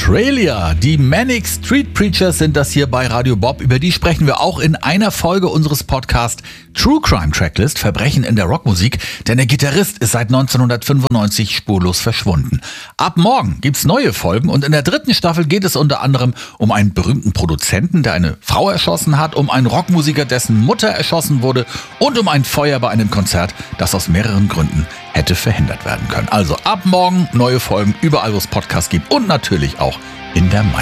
Australia. Die Manic Street Preachers sind das hier bei Radio Bob. Über die sprechen wir auch in einer Folge unseres Podcasts True Crime Tracklist, Verbrechen in der Rockmusik. Denn der Gitarrist ist seit 1995 spurlos verschwunden. Ab morgen gibt's neue Folgen und in der 3. Staffel geht es unter anderem um einen berühmten Produzenten, der eine Frau erschossen hat, um einen Rockmusiker, dessen Mutter erschossen wurde und um ein Feuer bei einem Konzert, das aus mehreren Gründen hätte verhindert werden können. Also ab morgen neue Folgen überall, wo es Podcasts gibt und natürlich auch in der